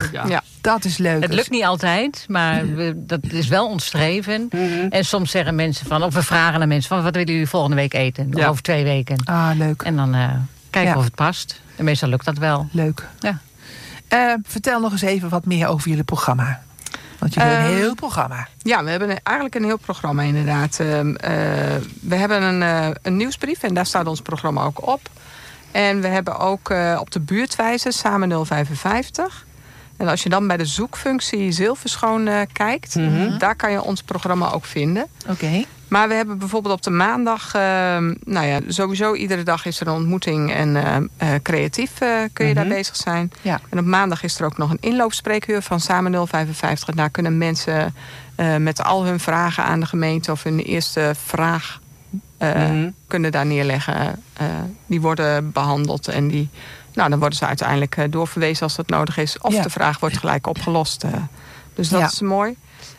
Ja. Dat is leuk. Het lukt niet altijd, maar dat is wel ons streven. En soms zeggen mensen of we vragen aan mensen wat willen jullie volgende week eten? Of over 2 weken. Leuk. En dan kijken of het past. En meestal lukt dat wel. Leuk. Ja. Vertel nog eens even wat meer over jullie programma. Want jullie hebben een heel programma. Ja, we hebben eigenlijk een heel programma inderdaad. We hebben een nieuwsbrief en daar staat ons programma ook op. En we hebben ook op de buurtwijze Samen 055. En als je dan bij de zoekfunctie Zilverschoon kijkt, daar kan je ons programma ook vinden. Oké. Maar we hebben bijvoorbeeld op de maandag, sowieso iedere dag is er een ontmoeting en creatief kun je daar bezig zijn. Ja. En op maandag is er ook nog een inloopspreekuur van Samen 055. Daar kunnen mensen met al hun vragen aan de gemeente of hun eerste vraag kunnen daar neerleggen. Die worden behandeld en dan worden ze uiteindelijk doorverwezen als dat nodig is. Of de vraag wordt gelijk opgelost. Dus dat is mooi.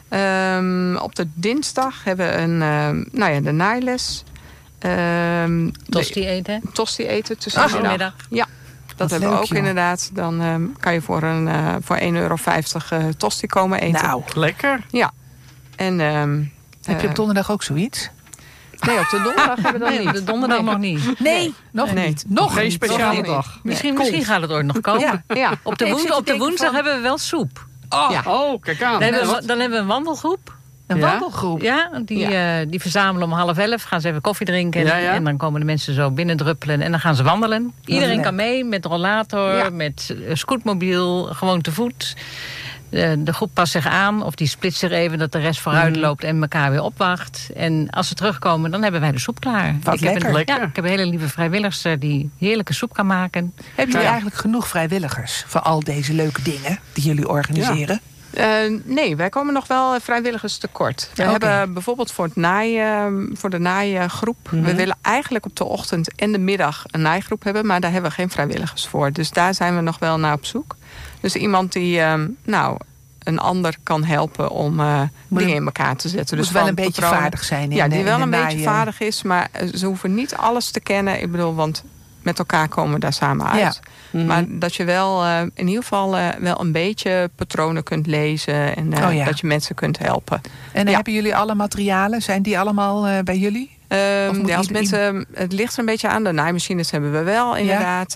Op de dinsdag hebben we de naailes. Tosti eten. Tosti eten tussen de middag. Ja, dat hebben we ook inderdaad. Dan kan je voor €1,50 tosti komen eten. Nou, lekker. Ja. En, heb je op donderdag ook zoiets? Nee, op de donderdag hebben we dat niet. Op de donderdag nog niet. Nee, nog niet. Nog geen niet. speciale dag. Misschien gaat het ooit nog komen. Ja. Op de woensdag hebben we wel soep. Kijk aan. Dan hebben we een wandelgroep. Een wandelgroep? Ja, die verzamelen om 10:30. Gaan ze even koffie drinken. En dan komen de mensen zo binnendruppelen. En dan gaan ze wandelen. Iedereen kan mee met rollator, met scootmobiel, gewoon te voet. De groep past zich aan of die splitst zich even dat de rest vooruit loopt en elkaar weer opwacht. En als ze terugkomen, dan hebben wij de soep klaar. Wat lekker. Ik heb een hele lieve vrijwilligster die heerlijke soep kan maken. Hebben jullie eigenlijk genoeg vrijwilligers voor al deze leuke dingen die jullie organiseren? Nee, wij komen nog wel vrijwilligers tekort. We hebben bijvoorbeeld voor de naaigroep. We willen eigenlijk op de ochtend en de middag een naaigroep hebben, maar daar hebben we geen vrijwilligers voor. Dus daar zijn we nog wel naar op zoek. Dus iemand die een ander kan helpen om dingen in elkaar te zetten. Dus wel een beetje vaardig zijn. Die wel een beetje vaardig is, maar ze hoeven niet alles te kennen. Ik bedoel, want met elkaar komen we daar samen uit. Ja. Maar dat je wel in ieder geval wel een beetje patronen kunt lezen. En dat je mensen kunt helpen. En hebben jullie alle materialen? Zijn die allemaal bij jullie? Als mensen, het ligt er een beetje aan. De naaimachines hebben we wel, inderdaad.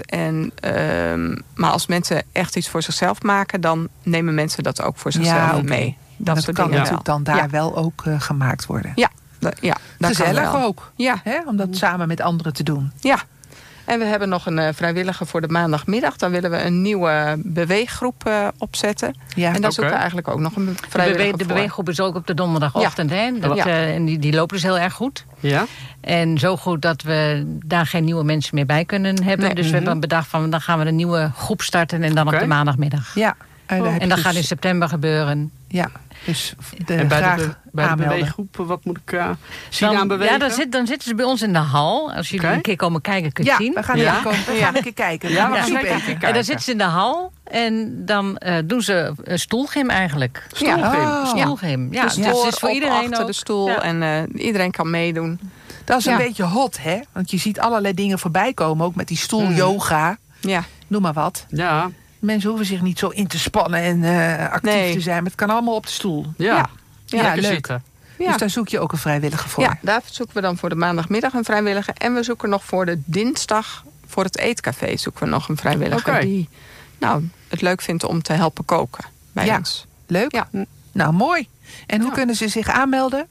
Maar als mensen echt iets voor zichzelf maken, dan nemen mensen dat ook voor zichzelf mee. Dat kan natuurlijk dan daar wel ook gemaakt worden. Ja, gezellig ook. Ja. Om dat samen met anderen te doen. Ja. En we hebben nog een vrijwilliger voor de maandagmiddag. Dan willen we een nieuwe beweeggroep opzetten. Ja. En daar zoeken we eigenlijk ook nog een vrijwilliger voor. De beweeggroep is ook op de donderdagochtend. Ja. Hè? En die lopen dus heel erg goed. Ja. En zo goed dat we daar geen nieuwe mensen meer bij kunnen hebben. Nee. Dus we hebben bedacht van dan gaan we een nieuwe groep starten. En dan op de maandagmiddag. Ja. En dat gaat in september gebeuren. Ja. Dus en bij de beweeggroep, wat moet ik zien aan bewegen? Ja, dan zitten ze bij ons in de hal. Als jullie een keer komen kijken, kun je het zien. We gaan een keer kijken. En dan zitten ze in de hal. En dan doen ze stoelgym eigenlijk. Stoelgym. Ja. Dus het is voor iedereen achter de stoel. Ja. En iedereen kan meedoen. Dat is een beetje hot, hè? Want je ziet allerlei dingen voorbij komen. Ook met die stoelyoga. Ja. Noem maar wat. Ja. Mensen hoeven zich niet zo in te spannen en actief te zijn. Maar het kan allemaal op de stoel. Ja, leuk. Zitten. Ja. Dus daar zoek je ook een vrijwilliger voor. Ja, daar zoeken we dan voor de maandagmiddag een vrijwilliger. En we zoeken nog voor de dinsdag voor het eetcafé zoeken we nog een vrijwilliger. Die het leuk vindt om te helpen koken bij ons. Leuk. Ja. Nou, mooi. En hoe kunnen ze zich aanmelden?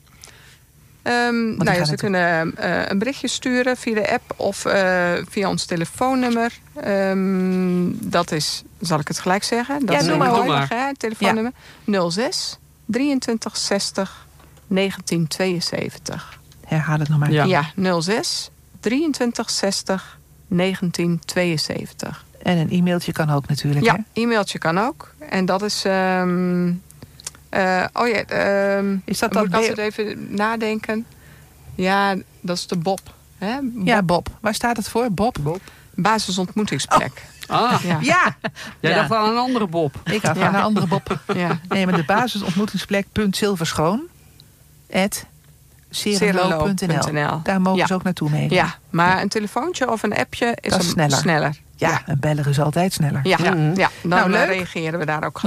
Ze kunnen een berichtje sturen via de app of via ons telefoonnummer. Dat is, zal ik het gelijk zeggen? Dat is doe maar. Het telefoonnummer 06 23 60 1972. Herhaal het nog maar. Ja, 06 23 60 1972. En een e-mailtje kan ook natuurlijk. Ja, e-mailtje kan ook. En dat is... is dat dan? Moet ik altijd even nadenken. Ja, dat is de Bob. Hè? Bob. Ja, Bob. Waar staat het voor? Bob? Basisontmoetingsplek. Ja. Jij dacht aan een andere Bob. Ik dacht aan een andere Bob. Ja. Nee, maar de basisontmoetingsplek.zilverschoon @serelo.nl. Daar mogen ze ook naartoe mailen. Ja, maar een telefoontje of een appje is sneller. Ja, een beller is altijd sneller. Ja, dan reageren we daar ook gelijk.